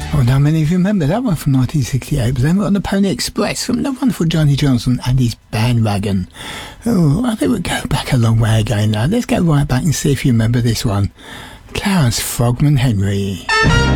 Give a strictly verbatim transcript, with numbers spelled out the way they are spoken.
Oh, now many of you remember that one from nineteen sixty-eight, but then we're on the Pony Express from the wonderful Johnny Johnson and his bandwagon. Oh, I think we'll go back a long way again now. Let's go right back and see if you remember this one. Clarence Frogman Henry.